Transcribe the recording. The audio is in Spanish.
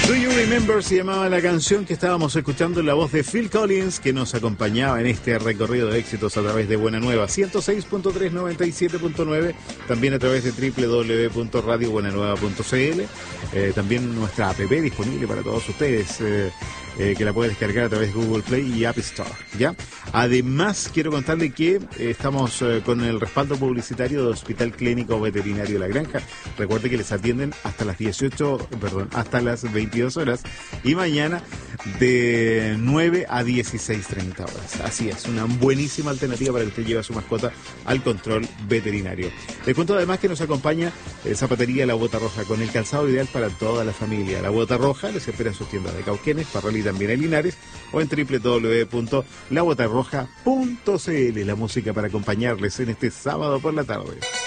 Do You Remember se llamaba la canción que estábamos escuchando en la voz de Phil Collins, que nos acompañaba en este recorrido de éxitos a través de Buena Nueva 106.3, 97.9, también a través de www.radiobuenanueva.cl, también nuestra app disponible para todos ustedes, que la pueden descargar a través de Google Play y App Store, ¿ya? Además, quiero contarle que estamos con el respaldo publicitario del Hospital Clínico Veterinario La Granja. Recuerde que les atienden hasta las 22 horas y mañana de 9 a 16:30 horas. Así es, una buenísima alternativa para que usted lleve a su mascota al control veterinario. Les cuento además que nos acompaña Zapatería La Bota Roja, con el calzado ideal para toda la familia. La Bota Roja les espera en sus tiendas de Cauquenes, Parral y también en Linares, o en www.labotarroja.cl. La música para acompañarles en este sábado por la tarde.